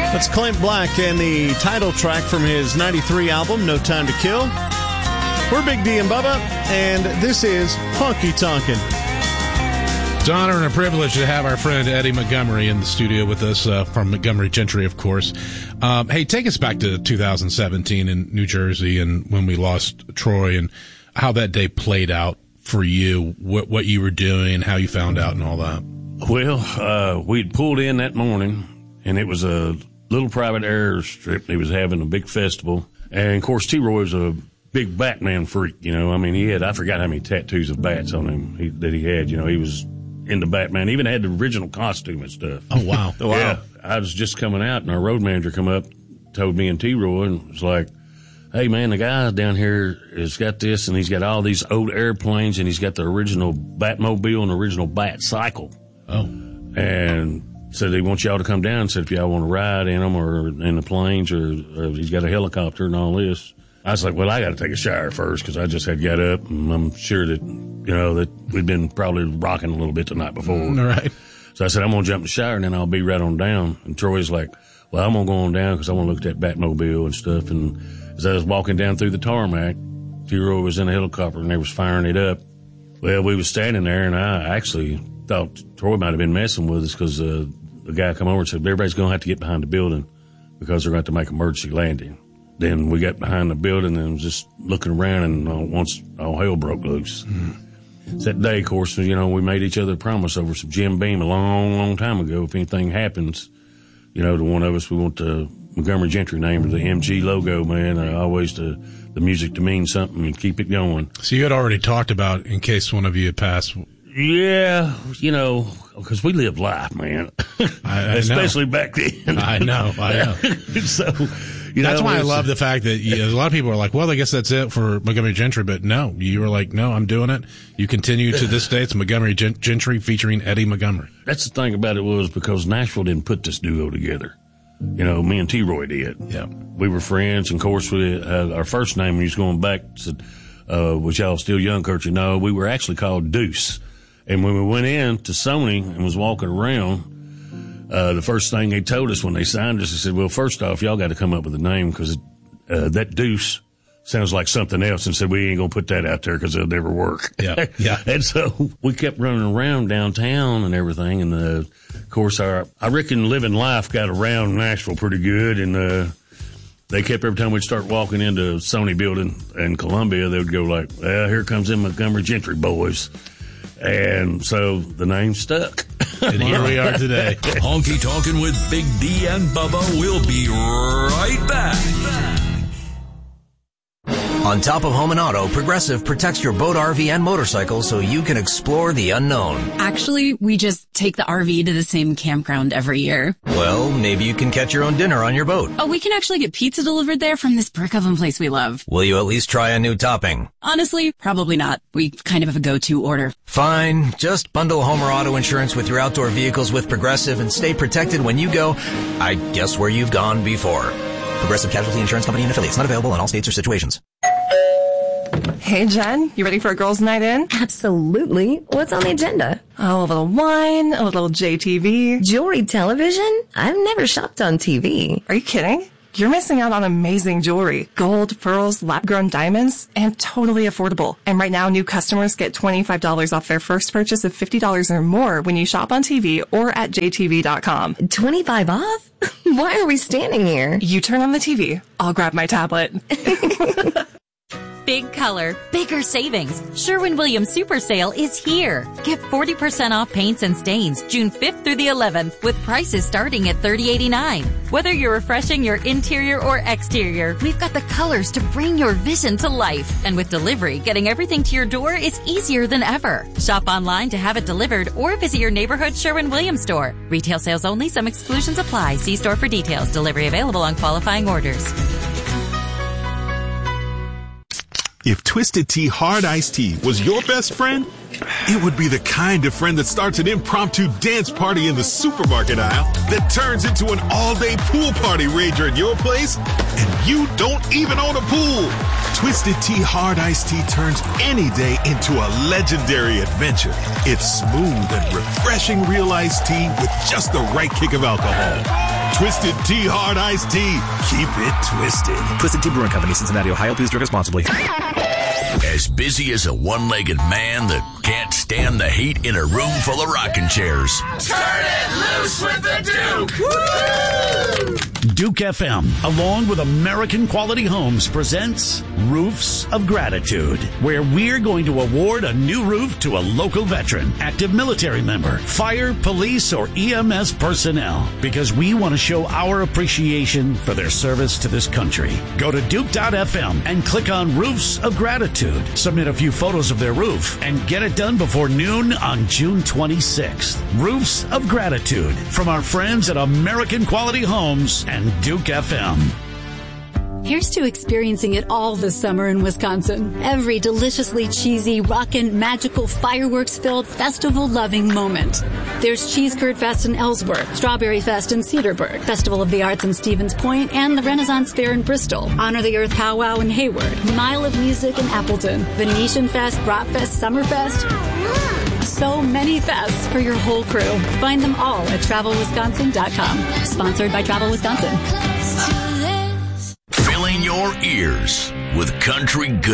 That's Clint Black and the title track from his 93 album, No Time to Kill. We're Big D and Bubba, and this is Honky Tonkin'. It's an honor and a privilege to have our friend Eddie Montgomery in the studio with us from Montgomery Gentry, of course. Hey, take us back to 2017 in New Jersey and when we lost Troy and how that day played out for you, what you were doing, how you found out and all that. Well, we'd pulled in that morning, and it was a little private airstrip. They was having a big festival. And, of course, T-Roy was a big Batman freak, you know. I mean, I forgot how many tattoos of bats on him that he had. You know, he was into Batman. He even had the original costume and stuff. Oh, wow. Wow. Yeah. I was just coming out, and our road manager come up, told me and T-Roy, and was like, hey, man, the guy down here has got this, and he's got all these old airplanes, and he's got the original Batmobile and the original Bat Cycle. Oh. And said he wants y'all to come down, said if y'all want to ride in them or in the planes, or he's got a helicopter and all this. I was like, well, I got to take a shower first because I just had got up, and I'm sure that, you know, that we'd been probably rocking a little bit the night before. Right. So I said, I'm going to jump in the shower, and then I'll be right on down. And Troy's like, well, I'm going to go on down because I want to look at that Batmobile and stuff. And as I was walking down through the tarmac, T-Roy was in a helicopter, and they was firing it up. Well, we was standing there, and I actually thought Troy might have been messing with us because the guy come over and said, everybody's going to have to get behind the building because they're going to have to make emergency landing. Then we got behind the building and was just looking around, and once all hell broke loose. It's that day, of course, you know, we made each other a promise over some Jim Beam a long, long time ago. If anything happens, you know, to one of us, we want the Montgomery Gentry name or the MG logo, man. Always the music to mean something and keep it going. So you had already talked about in case one of you had passed. Yeah, you know, because we lived life, man. I Especially back then. I know. So, that's why I love the fact that a lot of people are like, well, I guess that's it for Montgomery Gentry. But no, you were like, no, I'm doing it. You continue to this day. It's Montgomery Gentry featuring Eddie Montgomery. That's the thing about it was because Nashville didn't put this duo together. You know, me and T-Roy did. Yeah. We were friends. And, of course, our first name, when he was going back, said, was y'all still young, Kurt? You know, we were actually called Deuce. And when we went in to Sony and was walking around, the first thing they told us when they signed us, they said, well, first off, y'all got to come up with a name because that Deuce sounds like something else, and said we ain't going to put that out there because it'll never work. Yeah, yeah. And so we kept running around downtown and everything. And, of course, I reckon living life got around Nashville pretty good. And they kept, every time we'd start walking into Sony building in Columbia, they would go like, well, here comes them Montgomery Gentry boys. And so the name stuck. And here we are today. Honky Tonkin' with Big D and Bubba. We'll be right back. On top of home and auto, Progressive protects your boat, RV, and motorcycle so you can explore the unknown. Actually, we just take the RV to the same campground every year. Well, maybe you can catch your own dinner on your boat. Oh, we can actually get pizza delivered there from this brick oven place we love. Will you at least try a new topping? Honestly, probably not. We kind of have a go-to order. Fine. Just bundle home or auto insurance with your outdoor vehicles with Progressive and stay protected when you go, I guess, where you've gone before. Progressive Casualty Insurance Company and Affiliates. Not available in all states or situations. Hey, Jen, you ready for a girls' night in? Absolutely. What's on the agenda? Oh, a little wine, a little JTV. Jewelry television? I've never shopped on TV. Are you kidding? You're missing out on amazing jewelry. Gold, pearls, lab-grown diamonds, and totally affordable. And right now, new customers get $25 off their first purchase of $50 or more when you shop on TV or at jtv.com. 25 off? Why are we standing here? You turn on the TV. I'll grab my tablet. Big color, bigger savings. Sherwin-Williams Super Sale is here. Get 40% off paints and stains June 5th through the 11th with prices starting at $30.89. Whether you're refreshing your interior or exterior, we've got the colors to bring your vision to life. And with delivery, getting everything to your door is easier than ever. Shop online to have it delivered or visit your neighborhood Sherwin-Williams store. Retail sales only. Some exclusions apply. See store for details. Delivery available on qualifying orders. If Twisted Tea Hard Iced Tea was your best friend, it would be the kind of friend that starts an impromptu dance party in the supermarket aisle that turns into an all-day pool party rager at your place, and you don't even own a pool. Twisted Tea Hard Iced Tea turns any day into a legendary adventure. It's smooth and refreshing real iced tea with just the right kick of alcohol. Twisted Tea Hard Iced Tea. Keep it twisted. Twisted Tea Brewing Company, Cincinnati, Ohio. Please drink responsibly. As busy as a one-legged man that can't stand the heat in a room full of rocking chairs. Turn it loose with the Duke! Woo! Duke FM, along with American Quality Homes, presents Roofs of Gratitude, where we're going to award a new roof to a local veteran, active military member, fire, police, or EMS personnel, because we want to show our appreciation for their service to this country. Go to Duke.fm and click on Roofs of Gratitude. Submit a few photos of their roof and get it done before noon on June 26th. Roofs of Gratitude from our friends at American Quality Homes and Duke FM. Here's to experiencing it all this summer in Wisconsin. Every deliciously cheesy, rockin', magical, fireworks-filled, festival-loving moment. There's Cheese Curd Fest in Ellsworth, Strawberry Fest in Cedarburg, Festival of the Arts in Stevens Point, and the Renaissance Fair in Bristol, Honor the Earth Powwow in Hayward, Mile of Music in Appleton, Venetian Fest, Bratfest, Summerfest. So many fests for your whole crew. Find them all at TravelWisconsin.com. Sponsored by Travel Wisconsin. Filling your ears with country good.